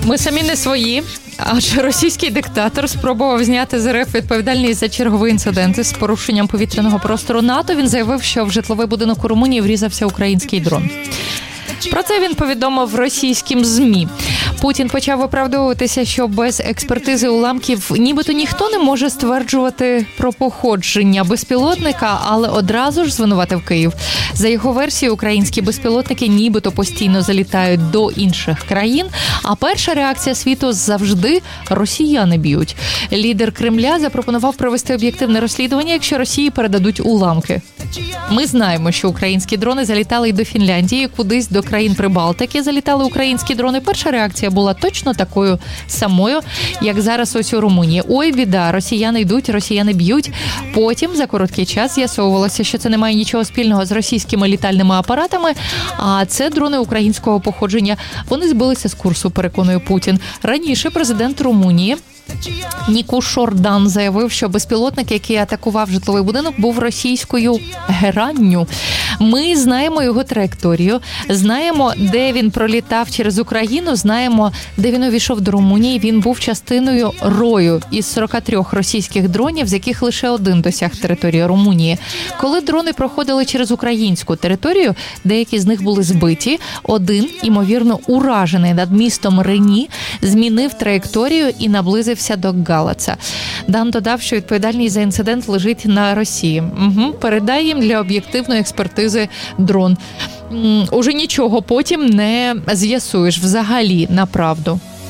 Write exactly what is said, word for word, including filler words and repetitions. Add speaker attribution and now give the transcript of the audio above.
Speaker 1: Ми самі не свої, адже російський диктатор спробував зняти з РФ відповідальність за черговий інцидент з порушенням повітряного простору НАТО. Він заявив, що в житловий будинок у Румунії врізався український дрон. Про це він повідомив російським ЗМІ. Путін почав виправдовуватися, що без експертизи уламків нібито ніхто не може стверджувати про походження безпілотника, але одразу ж звинуватив Київ. За його версією, українські безпілотники нібито постійно залітають до інших країн, а перша реакція світу завжди – росіяни б'ють. Лідер Кремля запропонував провести об'єктивне розслідування, якщо Росії передадуть уламки. Ми знаємо, що українські дрони залітали й до Фінляндії, кудись до країн Прибалтики залітали українські дрони. Перша реакція була точно такою самою, як зараз ось у Румунії. Ой, біда, росіяни йдуть, росіяни б'ють. Потім за короткий час з'ясовувалося, що це не має нічого спільного з російськими літальними апаратами, а це дрони українського походження. Вони збилися з курсу, переконує Путін. Раніше президент Румунії Ніку Шордан заявив, що безпілотник, який атакував житловий будинок, був російською геранню. Ми знаємо його траєкторію, знаємо, де він пролітав через Україну, знаємо, де він увійшов до Румунії. Він був частиною рою із сорок три російських дронів, з яких лише один досяг території Румунії. Коли дрони проходили через українську територію, деякі з них були збиті. Один, ймовірно, уражений над містом Рені, змінив траєкторію і наблизився до Галаца. Дан додав, що відповідальність за інцидент лежить на Росії. Угу. Передай їм для об'єктивної експертизи дрон. М, уже нічого потім не з'ясуєш взагалі на правду.